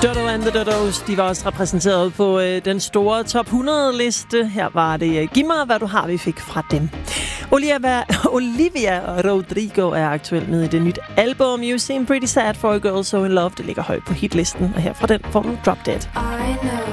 Dodo and the Dodos, de var også repræsenteret på den store top 100-liste. Her var det Giv mig, hvad du har, vi fik fra dem. Olivia Rodrigo er aktuelt med i det nyt album You Seem Pretty Sad for a Girl So In Love. Det ligger højt på hitlisten, og her fra den får du Drop Dead. I know